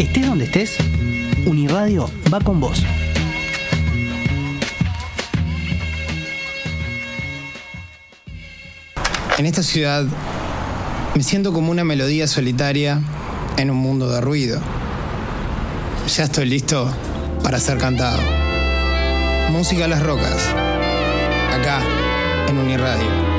Estés donde estés, Uniradio va con vos. En esta ciudad me siento como una melodía solitaria en un mundo de ruido. Ya estoy listo para ser cantado. Música a las rocas, acá en Uniradio.